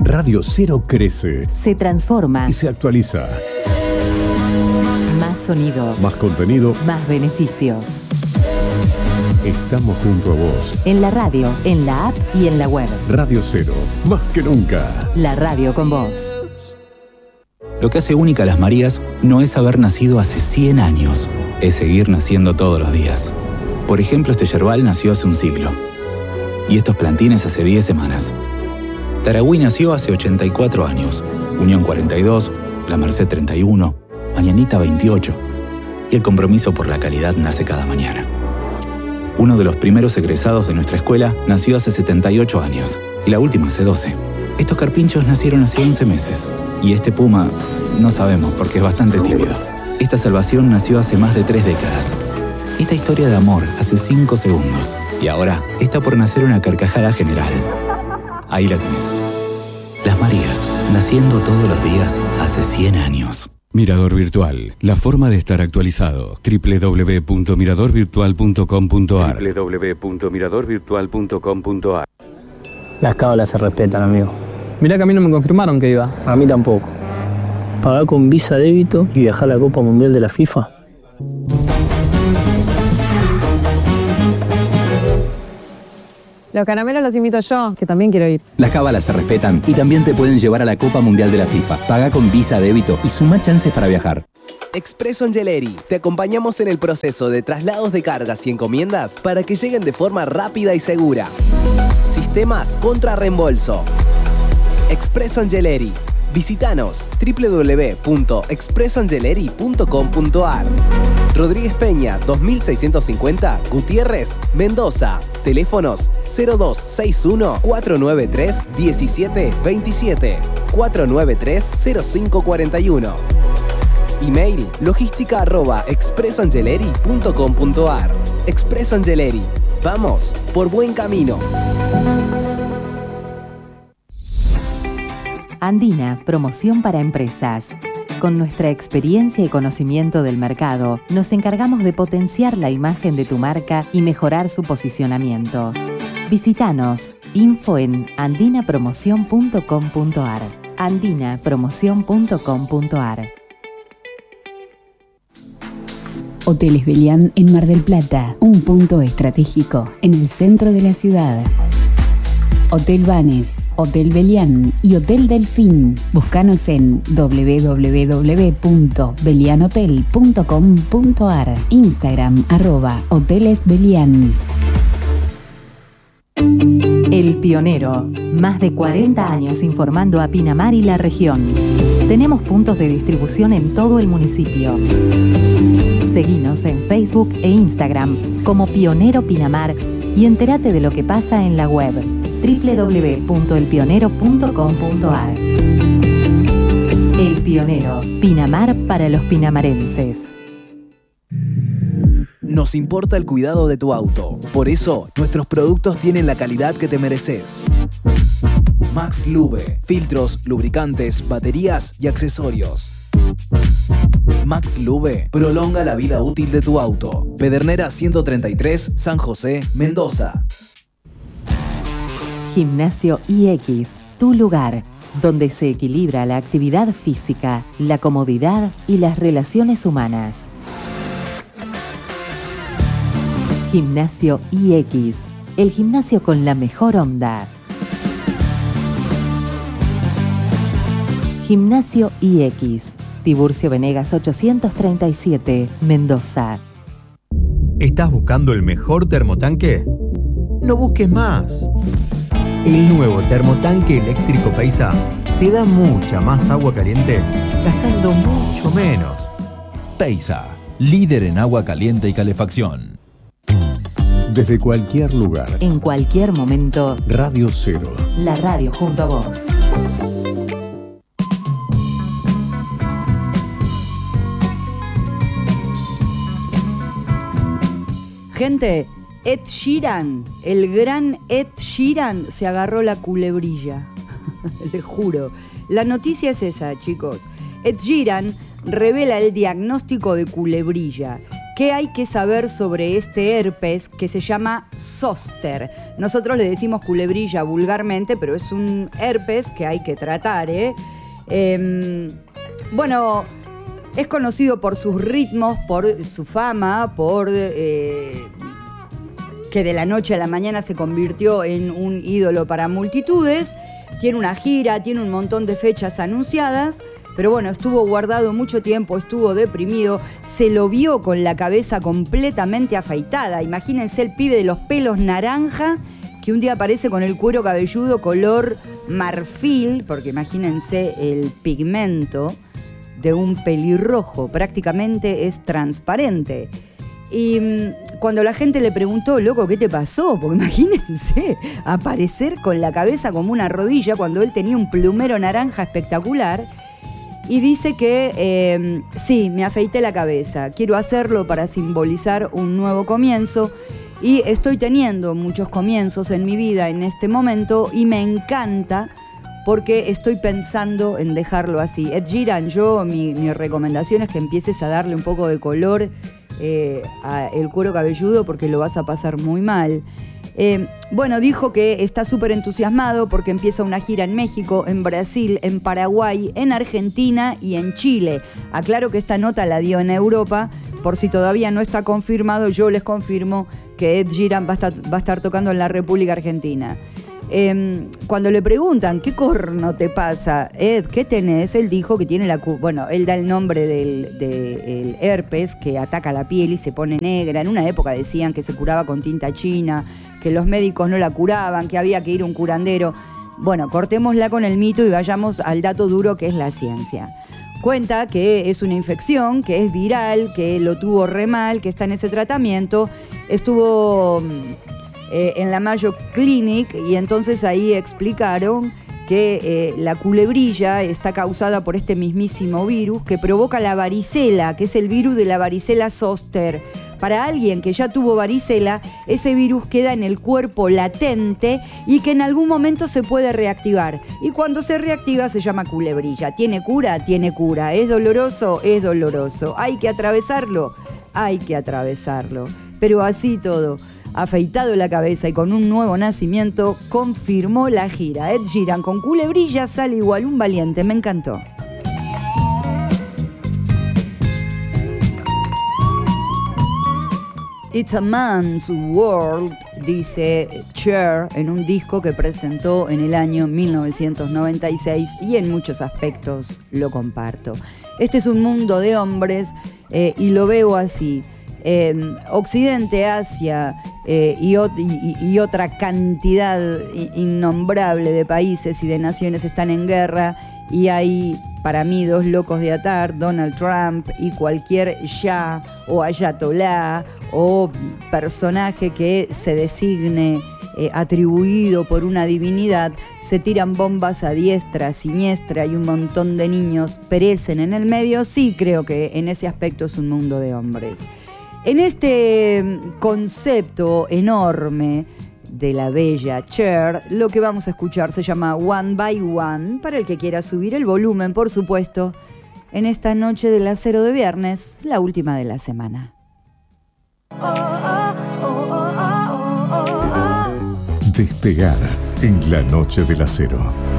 Radio Cero crece, se transforma y se actualiza. Más sonido, Más contenido, más beneficios. Estamos junto a vos. En la radio, en la app y en la web. Radio Cero, más que nunca. La radio con vos. Lo que hace única a Las Marías no es haber nacido hace 100 años, es seguir naciendo todos los días. Por ejemplo, este yerbal nació hace un siglo. Y estos plantines hace 10 semanas. Taragüí nació hace 84 años. Unión 42, La Merced 31, Mañanita 28. Y el compromiso por la calidad nace cada mañana. Uno de los primeros egresados de nuestra escuela nació hace 78 años. Y la última hace 12. Estos carpinchos nacieron hace 11 meses. Y este puma, no sabemos porque es bastante tímido. Esta salvación nació hace más de 3 décadas. Esta historia de amor hace 5 segundos. Y ahora está por nacer una carcajada general. Ahí la tenés. Las Marías, naciendo todos los días hace 100 años. Mirador Virtual, la forma de estar actualizado. www.miradorvirtual.com.ar www.miradorvirtual.com.ar. Las cábalas se respetan, amigo. Mirá que a mí no me confirmaron que iba. A mí tampoco. Pagar con Visa Débito y viajar a la Copa Mundial de la FIFA. Los caramelos los invito yo, que también quiero ir. Las cábalas se respetan y también te pueden llevar a la Copa Mundial de la FIFA. Paga con Visa Débito y suma chances para viajar. Expreso Angeleri. Te acompañamos en el proceso de traslados de cargas y encomiendas para que lleguen de forma rápida y segura. Sistemas contra reembolso. Expreso Angeleri. Visítanos www.expresoangeleri.com.ar. Rodríguez Peña, 2650, Gutiérrez, Mendoza. Teléfonos 0261-493-1727, 493-0541. Email logística@expresoangeleri.com.ar. Expreso Angeleri. Vamos por buen camino. Andina, promoción para empresas. Con nuestra experiencia y conocimiento del mercado, nos encargamos de potenciar la imagen de tu marca y mejorar su posicionamiento. Visítanos. Info en andinapromoción.com.ar. andinapromoción.com.ar. Hoteles Belián en Mar del Plata, un punto estratégico en el centro de la ciudad. Hotel Banes, Hotel Belián y Hotel Delfín. Búscanos en www.belianhotel.com.ar. Instagram @hotelesbelián. El Pionero. Más de 40 años informando a Pinamar y la región. Tenemos puntos de distribución en todo el municipio. Seguinos en Facebook e Instagram como Pionero Pinamar y entérate de lo que pasa en la web www.elpionero.com.ar. El Pionero, Pinamar para los pinamarenses. Nos importa el cuidado de tu auto. Por eso, nuestros productos tienen la calidad que te mereces. Max Lube. Filtros, lubricantes, baterías y accesorios. Max Lube prolonga la vida útil de tu auto. Pedernera 133, San José, Mendoza. Gimnasio IX, tu lugar, donde se equilibra la actividad física, la comodidad y las relaciones humanas. Gimnasio IX, el gimnasio con la mejor onda. Gimnasio IX, Tiburcio Venegas 837, Mendoza. ¿Estás buscando el mejor termotanque? No busques más. El nuevo termotanque eléctrico Peisa te da mucha más agua caliente gastando mucho menos. Peisa, líder en agua caliente y calefacción. Desde cualquier lugar. En cualquier momento. Radio Cero. La radio junto a vos. Gente, Ed Sheeran, el gran Ed Sheeran, se agarró la culebrilla. Les juro. La noticia es esa, chicos. Ed Sheeran revela el diagnóstico de culebrilla. ¿Qué hay que saber sobre este herpes que se llama zóster? Nosotros le decimos culebrilla vulgarmente, pero es un herpes que hay que tratar, bueno, es conocido por sus ritmos, por su fama, por que de la noche a la mañana se convirtió en un ídolo para multitudes. Tiene una gira, tiene un montón de fechas anunciadas. Pero bueno, estuvo guardado mucho tiempo, estuvo deprimido, se lo vio con la cabeza completamente afeitada. Imagínense el pibe de los pelos naranja que un día aparece con el cuero cabelludo color marfil, porque imagínense el pigmento de un pelirrojo, prácticamente es transparente. Y cuando la gente le preguntó, loco, ¿qué te pasó? Porque imagínense aparecer con la cabeza como una rodilla cuando él tenía un plumero naranja espectacular. Y dice que sí, me afeité la cabeza, quiero hacerlo para simbolizar un nuevo comienzo y estoy teniendo muchos comienzos en mi vida en este momento y me encanta porque estoy pensando en dejarlo así. Ed Sheeran, mi recomendación es que empieces a darle un poco de color al cuero cabelludo porque lo vas a pasar muy mal. Bueno, dijo que está súper entusiasmado porque empieza una gira en México, en Brasil, en Paraguay, en Argentina y en Chile. Aclaro que esta nota la dio en Europa, por si todavía no está confirmado, yo les confirmo que Ed Sheeran va a estar tocando en la República Argentina. Cuando le preguntan, ¿qué corno te pasa? Ed, ¿qué tenés? Él dijo que tiene bueno, él da el nombre del herpes que ataca la piel y se pone negra. En una época decían que se curaba con tinta china, que los médicos no la curaban, que había que ir a un curandero. Bueno, cortémosla con el mito y vayamos al dato duro que es la ciencia. Cuenta que es una infección, que es viral, que lo tuvo re mal, que está en ese tratamiento. Estuvo en la Mayo Clinic y entonces ahí explicaron que la culebrilla está causada por este mismísimo virus que provoca la varicela, que es el virus de la varicela zóster. Para alguien que ya tuvo varicela, ese virus queda en el cuerpo latente y que en algún momento se puede reactivar. Y cuando se reactiva se llama culebrilla. ¿Tiene cura? Tiene cura. ¿Es doloroso? Es doloroso. ¿Hay que atravesarlo? Hay que atravesarlo. Pero así todo, afeitado la cabeza y con un nuevo nacimiento, confirmó la gira. Ed Sheeran con culebrilla sale igual un valiente. Me encantó. It's a Man's World, dice Cher en un disco que presentó en el año 1996 y en muchos aspectos lo comparto. Este es un mundo de hombres y lo veo así. Occidente, Asia y otra cantidad innombrable de países y de naciones están en guerra y hay para mí dos locos de atar, Donald Trump y cualquier shah o ayatolá o personaje que se designe atribuido por una divinidad, se tiran bombas a diestra, a siniestra y un montón de niños perecen en el medio. Sí, creo que en ese aspecto es un mundo de hombres. En este concepto enorme de la bella Cher, lo que vamos a escuchar se llama One by One, para el que quiera subir el volumen, por supuesto, en esta noche del acero de viernes, la última de la semana. Despegar en la noche del acero.